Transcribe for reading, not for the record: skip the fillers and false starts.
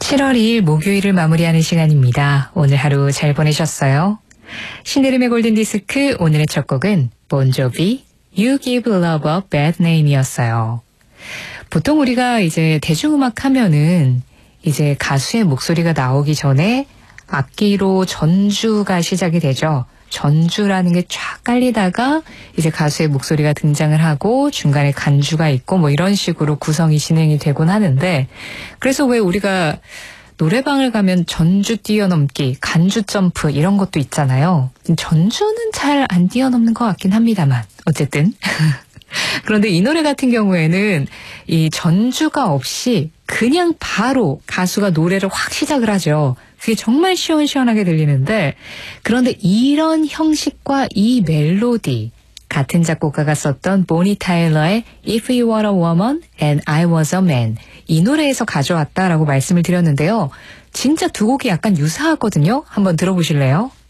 7월 2일 목요일을 마무리하는 시간입니다. 오늘 하루 잘 보내셨어요? 신혜림의 골든디스크 오늘의 첫 곡은 본조비 You Give Love a Bad Name이었어요. 보통 우리가 이제 대중음악 하면은 이제 가수의 목소리가 나오기 전에 악기로 전주가 시작이 되죠. 전주라는 게 쫙 깔리다가 이제 가수의 목소리가 등장을 하고 중간에 간주가 있고 뭐 이런 식으로 구성이 진행이 되곤 하는데, 그래서 왜 우리가 노래방을 가면 전주 뛰어넘기, 간주 점프 이런 것도 있잖아요. 전주는 잘 안 뛰어넘는 것 같긴 합니다만 어쨌든 그런데 이 노래 같은 경우에는 이 전주가 없이 그냥 바로 가수가 노래를 확 시작을 하죠. 그게 정말 시원시원하게 들리는데, 그런데 이런 형식과 이 멜로디, 같은 작곡가가 썼던 보니 타일러의 If You Were a Woman and I Was a Man, 이 노래에서 가져왔다라고 말씀을 드렸는데요. 진짜 두 곡이 약간 유사하거든요. 한번 들어보실래요?